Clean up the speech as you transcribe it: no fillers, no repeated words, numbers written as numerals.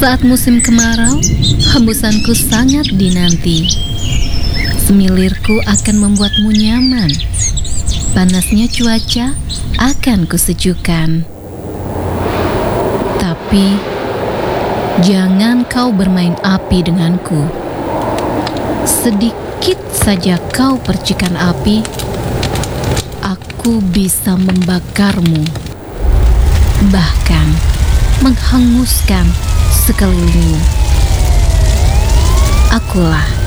Saat musim kemarau, hembusanku sangat dinanti. Semilirku akan membuatmu nyaman. Panasnya cuaca akan kusejukan. Tapi, jangan kau bermain api denganku. Sedikit saja kau percikan api, aku bisa membakarmu. Bahkan, menghanguskan sekelilingmu. Akulah